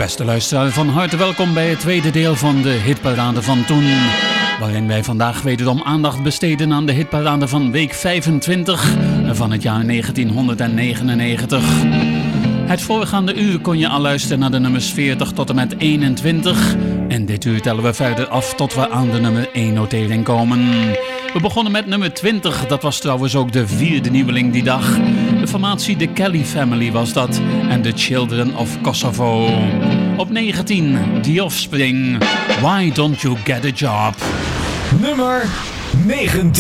Beste luisteraar, van harte welkom bij het tweede deel van de hitparade van toen. Waarin wij vandaag wederom aandacht besteden aan de hitparade van week 25 van het jaar 1999. Het voorgaande uur kon je al luisteren naar de nummers 40 tot en met 21. En dit uur tellen we verder af tot we aan de nummer 1 notering komen. We begonnen met nummer 20, dat was trouwens ook de vierde nieuweling die dag. De formatie The Kelly Family was dat en The Children of Kosovo. Op 19, The Offspring, Why Don't You Get a Job? Nummer 19.